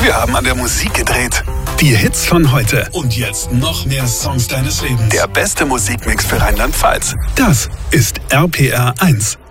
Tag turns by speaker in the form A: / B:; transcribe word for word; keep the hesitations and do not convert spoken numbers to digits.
A: Wir haben an der Musik gedreht. Die Hits von heute. Und jetzt noch mehr Songs deines Lebens. Der beste Musikmix für Rheinland-Pfalz. Das ist R P R eins.